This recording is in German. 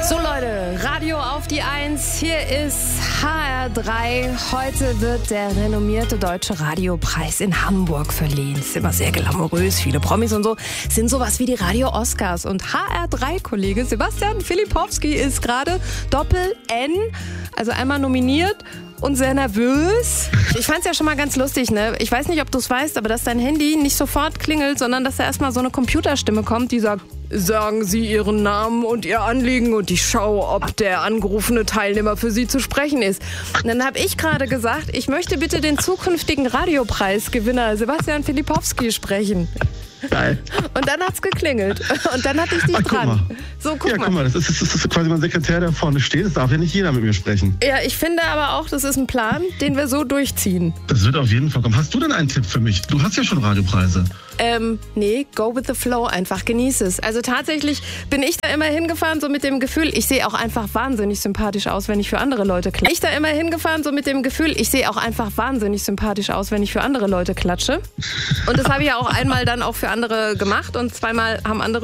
So Leute, Radio auf die 1, hier ist HR3. Heute wird der renommierte Deutsche Radiopreis in Hamburg verliehen. Ist immer sehr glamourös, viele Promis und so. Sind sowas wie die Radio-Oscars. Und HR3-Kollege Sebastian Filipowski ist gerade Doppel-N, also einmal nominiert und sehr nervös. Ich fand's ja schon mal ganz lustig, ne? Ich weiß nicht, ob du es weißt, aber dass dein Handy nicht sofort klingelt, sondern dass da erstmal so eine Computerstimme kommt, die sagt: Sagen Sie Ihren Namen und Ihr Anliegen und ich schaue, ob der angerufene Teilnehmer für Sie zu sprechen ist. Und dann habe ich gerade gesagt, ich möchte bitte den zukünftigen Radiopreisgewinner Sebastian Filipowski sprechen. Geil. Und dann hat's geklingelt. Und dann hatte ich dich dran. So, guck mal. Das ist quasi mein Sekretär, der vorne steht. Das darf ja nicht jeder mit mir sprechen. Ja, ich finde aber auch, das ist ein Plan, den wir so durchziehen. Das wird auf jeden Fall kommen. Hast du denn einen Tipp für mich? Du hast ja schon Radiopreise. Nee, go with the flow, einfach genieß es. Also tatsächlich bin ich da immer hingefahren, so mit dem Gefühl, ich sehe auch einfach wahnsinnig sympathisch aus, wenn ich für andere Leute klatsche. Ich da immer hingefahren, so mit dem Gefühl, ich sehe auch einfach wahnsinnig sympathisch aus, wenn ich für andere Leute klatsche. Und das habe ich ja auch einmal dann auch für andere gemacht und zweimal haben andere